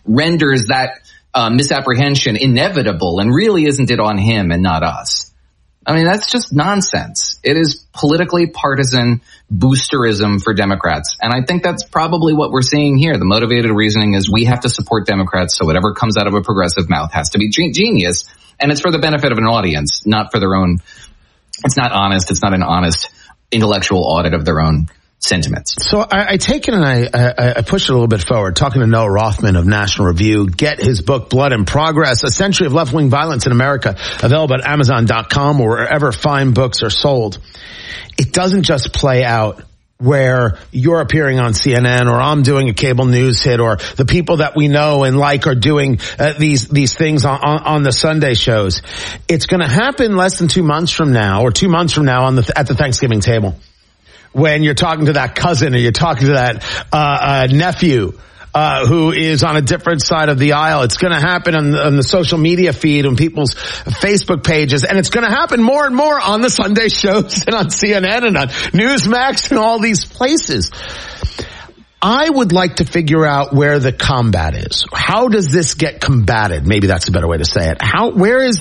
renders that misapprehension inevitable, and really isn't it on him and not us? I mean, that's just nonsense. It is politically partisan boosterism for Democrats. And I think that's probably what we're seeing here. The motivated reasoning is we have to support Democrats, so whatever comes out of a progressive mouth has to be genius. And it's for the benefit of an audience, not for their own. It's not honest. It's not an honest intellectual audit of their own sentiments. So I take it and I push it a little bit forward, talking to Noah Rothman of National Review. Get his book, Blood and Progress, A Century of Left-Wing Violence in America, available at Amazon.com or wherever fine books are sold. It doesn't just play out where you're appearing on CNN or I'm doing a cable news hit or the people that we know and like are doing these things on the Sunday shows. It's going to happen less than 2 months from now or 2 months from now at the Thanksgiving table. When you're talking to that cousin or you're talking to that nephew who is on a different side of the aisle. It's going to happen on the social media feed, on people's Facebook pages, and it's going to happen more and more on the Sunday shows and on CNN and on Newsmax and all these places. I would like to figure out where the combat is. How does this get combated? Maybe that's a better way to say it. Where is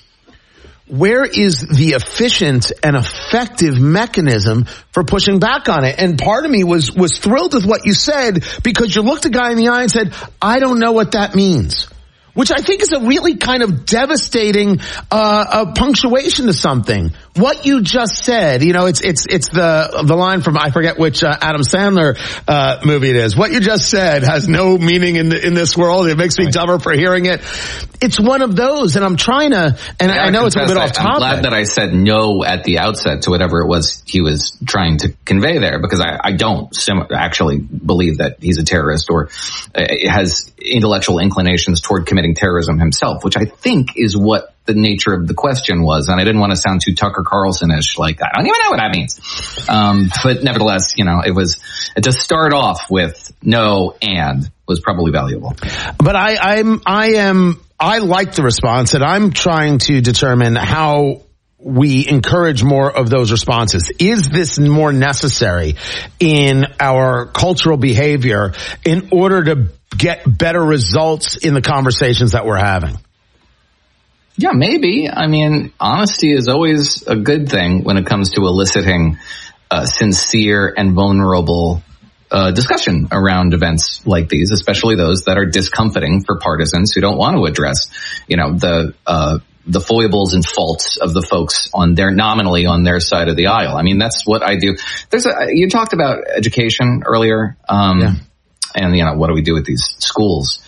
the efficient and effective mechanism for pushing back on it? And part of me was thrilled with what you said, because you looked a guy in the eye and said, I don't know what that means. Which I think is a really kind of devastating punctuation to something. What you just said, it's the line from, I forget which Adam Sandler movie it is. What you just said has no meaning in this world. It makes me dumber for hearing it. It's one of those, and I'm trying to, and I know it's a bit off topic. I'm glad that I said no at the outset to whatever it was he was trying to convey there, because I don't actually believe that he's a terrorist or has intellectual inclinations toward committing terrorism himself, which I think is what the nature of the question was. And I didn't want to sound too Tucker Carlson-ish, like, I don't even know what that means. But nevertheless, it to start off with no and was probably valuable. But I like the response, and I'm trying to determine how we encourage more of those responses. Is this more necessary in our cultural behavior in order to get better results in the conversations that we're having? Yeah, maybe. I mean, honesty is always a good thing when it comes to eliciting sincere and vulnerable discussion around events like these, especially those that are discomforting for partisans who don't want to address, the foibles and faults of the folks nominally on their side of the aisle. I mean, that's what I do. You talked about education earlier, and what do we do with these schools?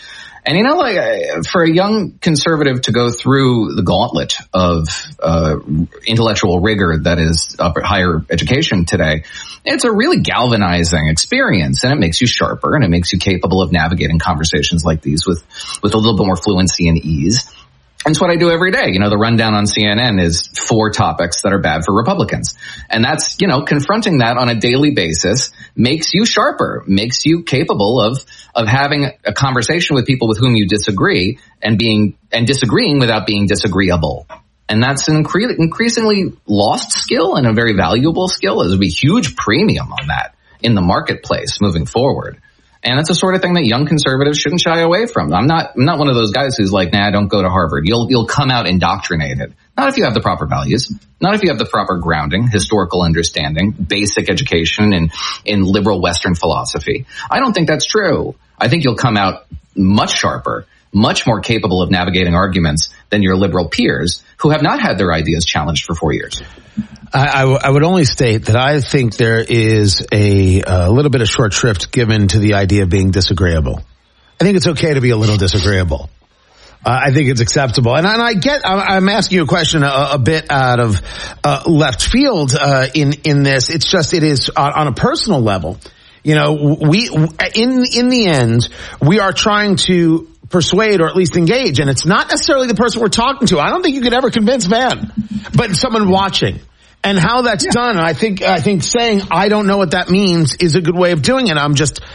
And for a young conservative to go through the gauntlet of intellectual rigor that is higher education today, it's a really galvanizing experience, and it makes you sharper, and it makes you capable of navigating conversations like these with a little bit more fluency and ease. And it's what I do every day. The rundown on CNN is 4 topics that are bad for Republicans. And that's, confronting that on a daily basis makes you sharper, makes you capable of having a conversation with people with whom you disagree and disagreeing without being disagreeable. And that's an increasingly lost skill and a very valuable skill. There's a huge premium on that in the marketplace moving forward. And that's the sort of thing that young conservatives shouldn't shy away from. I'm not one of those guys who's like, nah, don't go to Harvard. You'll come out indoctrinated. Not if you have the proper values, not if you have the proper grounding, historical understanding, basic education in liberal Western philosophy. I don't think that's true. I think you'll come out much sharper, much more capable of navigating arguments than your liberal peers who have not had their ideas challenged for 4 years. I would only state that I think there is a little bit of short shrift given to the idea of being disagreeable. I think it's okay to be a little disagreeable. I think it's acceptable. And I'm asking you a question a bit out of left field in this. It's just, it is on a personal level. We in the end, we are trying to persuade or at least engage, and it's not necessarily the person we're talking to. I don't think you could ever convince Van, but someone watching. And how that's done, I think saying I don't know what that means is a good way of doing it. I'm just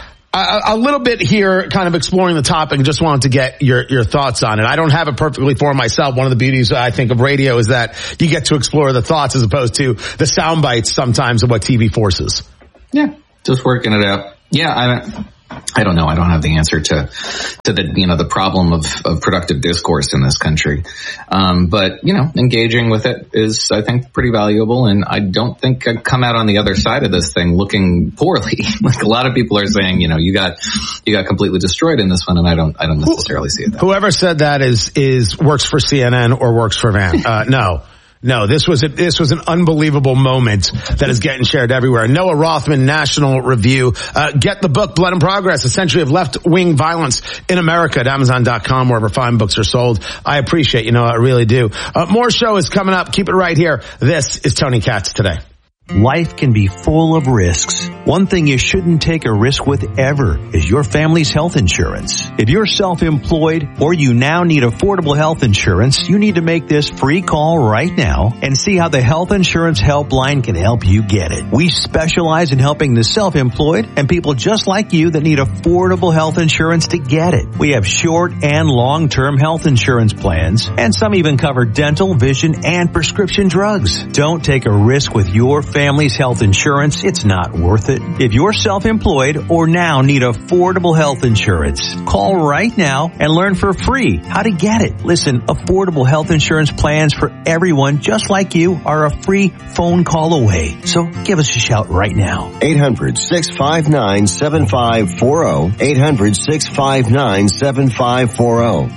a little bit here kind of exploring the topic and just wanted to get your thoughts on it. I don't have it perfectly formed myself. One of the beauties, I think, of radio is that you get to explore the thoughts as opposed to the sound bites sometimes of what TV forces. Yeah, just working it out. Yeah, I don't know. I don't have the answer to the, the problem of productive discourse in this country. But, engaging with it is, I think, pretty valuable. And I don't think I'd come out on the other side of this thing looking poorly. Like a lot of people are saying, you got completely destroyed in this one. And I don't necessarily see it that way. Whoever said that is works for CNN or works for Van. No, this was an unbelievable moment that is getting shared everywhere. Noah Rothman, National Review. Get the book, Blood and Progress, A Century of Left-Wing Violence in America at Amazon.com, wherever fine books are sold. I appreciate you, I really do. More show is coming up. Keep it right here. This is Tony Katz Today. Life can be full of risks. One thing you shouldn't take a risk with ever is your family's health insurance. If you're self-employed or you now need affordable health insurance, you need to make this free call right now and see how the Health Insurance Helpline can help you get it. We specialize in helping the self-employed and people just like you that need affordable health insurance to get it. We have short and long-term health insurance plans, and some even cover dental, vision, and prescription drugs. Don't take a risk with your family's health insurance. It's not worth it. If you're self-employed or now need affordable health insurance, call right now and learn for free how to get it. Listen, affordable health insurance plans for everyone just like you are a free phone call away. So give us a shout right now. 800-659-7540. 800-659-7540.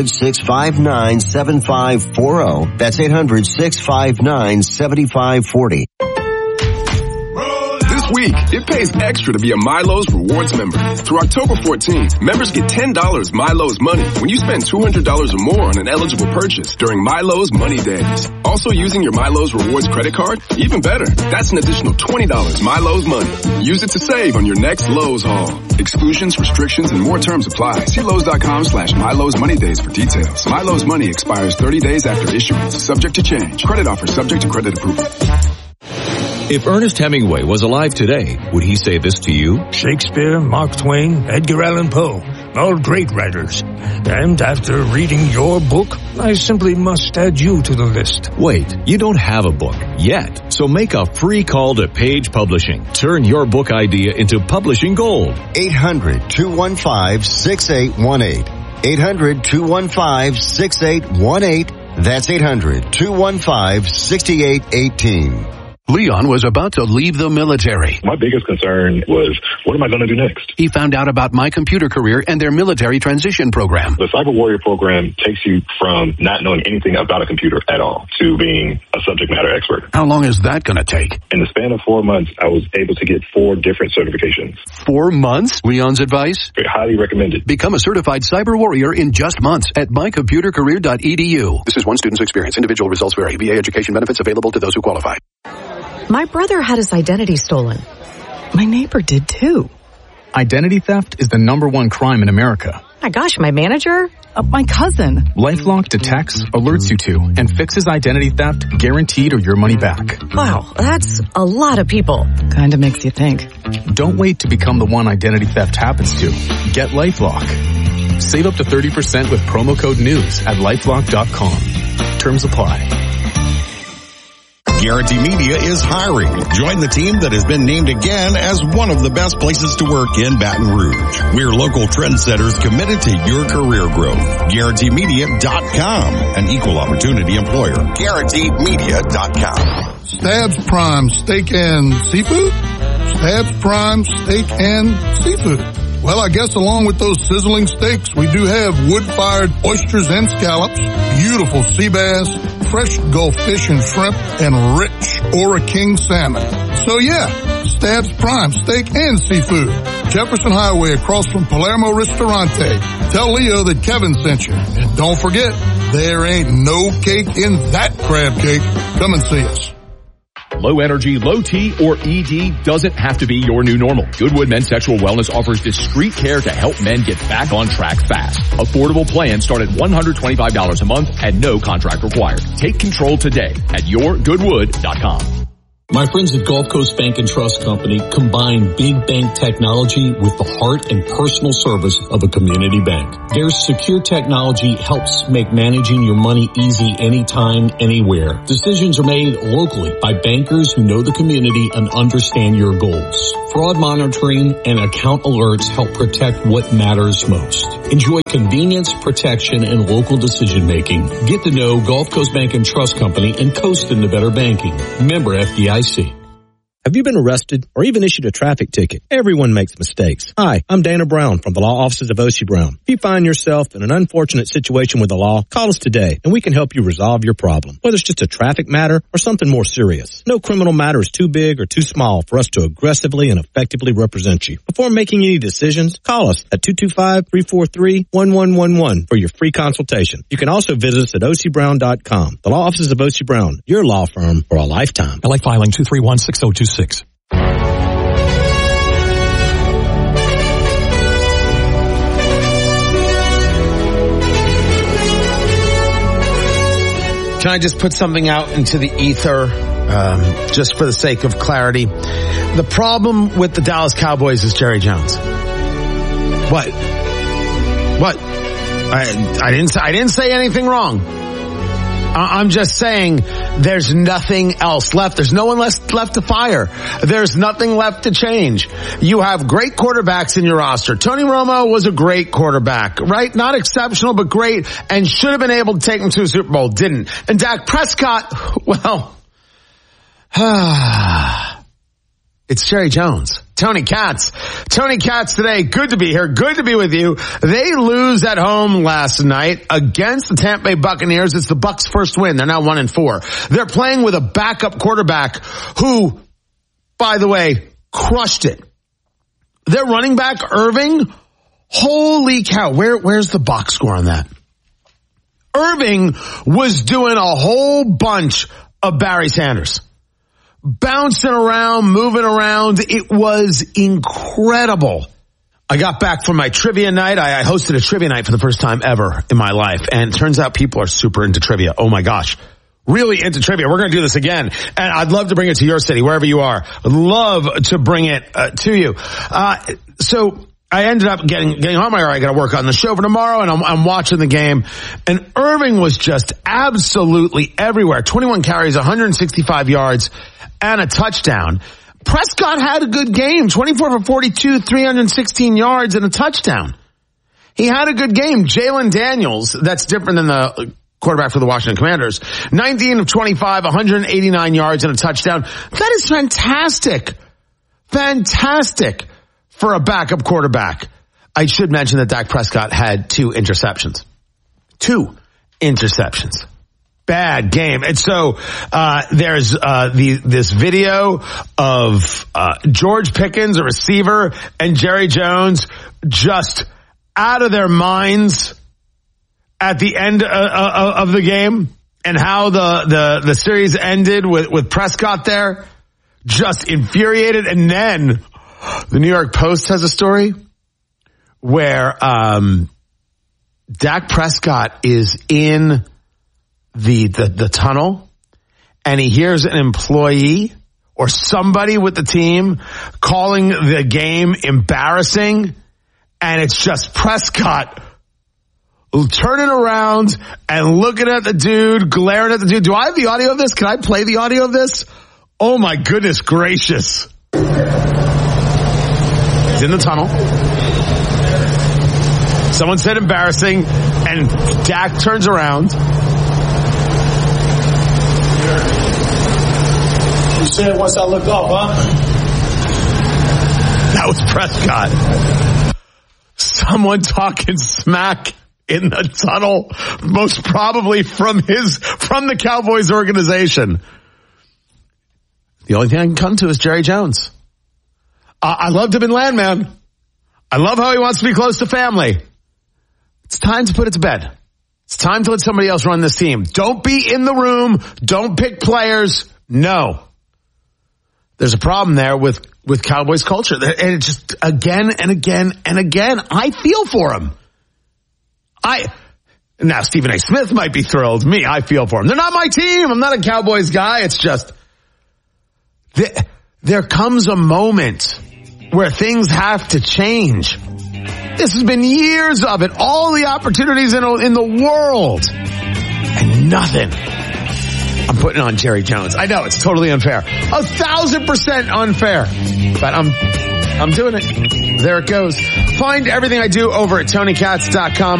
800-659-7540. That's 800-659-7540. This week, it pays extra to be a Milo's Rewards member. Through October 14th, members get $10 Milo's money when you spend $200 or more on an eligible purchase during Milo's Money Days. Also using your Milo's Rewards credit card? Even better, that's an additional $20 Milo's money. Use it to save on your next Lowe's haul. Exclusions, restrictions, and more terms apply. See Lowe's.com/Milo's Money Days for details. Milo's money expires 30 days after issuance, subject to change. Credit offer subject to credit approval. If Ernest Hemingway was alive today, would he say this to you? Shakespeare, Mark Twain, Edgar Allan Poe, all great writers. And after reading your book, I simply must add you to the list. Wait, you don't have a book yet, so make a free call to Page Publishing. Turn your book idea into publishing gold. 800-215-6818. 800-215-6818. That's 800-215-6818. Leon was about to leave the military. My biggest concern was, what am I going to do next? He found out about My Computer Career and their military transition program. The Cyber Warrior program takes you from not knowing anything about a computer at all to being a subject matter expert. How long is that going to take? In the span of 4 months, I was able to get 4 different certifications. 4 months? Leon's advice? Highly recommended. Become a certified Cyber Warrior in just months at mycomputercareer.edu. This is one student's experience. Individual results vary. VA education benefits available to those who qualify. My brother had his identity stolen. My neighbor did too. Identity theft is the #1 crime in America. My gosh, my manager? My cousin. LifeLock detects, alerts you to, and fixes identity theft guaranteed or your money back. Wow, that's a lot of people. Kinda makes you think. Don't wait to become the one identity theft happens to. Get LifeLock. Save up to 30% with promo code NEWS at LifeLock.com. Terms apply. Guarantee Media is hiring. Join the team that has been named again as one of the best places to work in Baton Rouge. We're local trendsetters committed to your career growth. GuaranteeMedia.com, an equal opportunity employer. GuaranteeMedia.com. Stabs Prime Steak and Seafood? Stabs Prime Steak and Seafood. Well, I guess along with those sizzling steaks, we do have wood-fired oysters and scallops, beautiful sea bass, fresh Gulf fish and shrimp, and rich Ora King salmon. So yeah, Stabs Prime Steak and Seafood. Jefferson Highway across from Palermo Ristorante. Tell Leo that Kevin sent you. And don't forget, there ain't no cake in that crab cake. Come and see us. Low energy, low T, or ED doesn't have to be your new normal. Goodwood Men's Sexual Wellness offers discreet care to help men get back on track fast. Affordable plans start at $125 a month and no contract required. Take control today at yourgoodwood.com. My friends at Gulf Coast Bank and Trust Company combine big bank technology with the heart and personal service of a community bank. Their secure technology helps make managing your money easy anytime, anywhere. Decisions are made locally by bankers who know the community and understand your goals. Fraud monitoring and account alerts help protect what matters most. Enjoy convenience, protection, and local decision making. Get to know Gulf Coast Bank and Trust Company and coast into better banking. Member FDIC. Have you been arrested or even issued a traffic ticket? Everyone makes mistakes. Hi, I'm Dana Brown from the law offices of O.C. Brown. If you find yourself in an unfortunate situation with the law, call us today and we can help you resolve your problem, whether it's just a traffic matter or something more serious. No criminal matter is too big or too small for us to aggressively and effectively represent you. Before making any decisions, call us at 225-343-1111 for your free consultation. You can also visit us at ocbrown.com. The law offices of O.C. Brown, your law firm for a lifetime. LA filing 231-6026. Can I just put something out into the ether, just for the sake of clarity? The problem with the Dallas Cowboys is Jerry Jones. What? I didn't say anything wrong. I'm just saying there's nothing else left. There's no one left to fire. There's nothing left to change. You have great quarterbacks in your roster. Tony Romo was a great quarterback, right? Not exceptional, but great, and should have been able to take him to a Super Bowl. Didn't. And Dak Prescott, well, it's Jerry Jones. Tony Katz today. Good to be here. Good to be with you. They lose at home last night against the Tampa Bay Buccaneers. It's the Bucs' first win. They're now 1-4. They're playing with a backup quarterback who, by the way, crushed it. Their running back, Irving, holy cow. Where's the box score on that? Irving was doing a whole bunch of Barry Sanders. Bouncing around, moving around. It was incredible. I got back from my trivia night. I hosted a trivia night for the first time ever in my life. And it turns out people are super into trivia. Oh my gosh. Really into trivia. We're going to do this again. And I'd love to bring it to your city, wherever you are. I'd love to bring it to you. So I ended up getting home. I got to work on the show for tomorrow, and I'm watching the game. And Irving was just absolutely everywhere. 21 carries, 165 yards, and a touchdown. Prescott had a good game, 24 for 42, 316 yards and a touchdown. He had a good game. Jalen Daniels, that's different than the quarterback for the Washington Commanders, 19 of 25, 189 yards and a touchdown. That is fantastic. Fantastic for a backup quarterback. I should mention that Dak Prescott had 2 interceptions. 2 interceptions. Bad game. And so there's this video of George Pickens, a receiver, and Jerry Jones just out of their minds at the end of the game, and how the series ended with Prescott there, just infuriated. And then the New York Post has a story where Dak Prescott is in the tunnel, and he hears an employee or somebody with the team calling the game embarrassing, and it's just Prescott turning around and looking at the dude, glaring at the dude. Do I have the audio of this? Can I play the audio of this? Oh my goodness gracious. He's in the tunnel. Someone said embarrassing, and Dak turns around. You said once I look up, huh? That was Prescott. Someone talking smack in the tunnel, most probably from the Cowboys organization. The only thing I can come to is Jerry Jones. I loved him in Landman. I love how he wants to be close to family. It's time to put it to bed. It's time to let somebody else run this team. Don't be in the room. Don't pick players. No. There's a problem there with Cowboys culture. And it just again and again and again, I feel for him. Now Stephen A. Smith might be thrilled. I feel for him. They're not my team. I'm not a Cowboys guy. It's just there comes a moment where things have to change. This has been years of it, all the opportunities in the world, and nothing. I'm putting on Jerry Jones. I know it's totally unfair. 1,000% unfair. But I'm doing it. There it goes. Find everything I do over at TonyKatz.com.